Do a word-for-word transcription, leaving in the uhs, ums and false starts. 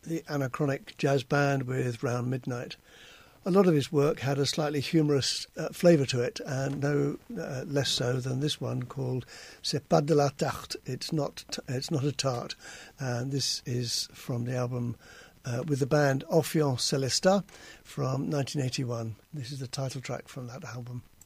the Anachronic Jazz Band with Round Midnight. A lot of his work had a slightly humorous uh, flavour to it, and no uh, less so than this one called C'est pas de la tarte. It's not, t- it's not a tart. And this is from the album uh, with the band Orpheon Célestat from nineteen eighty-one. This is the title track from that album.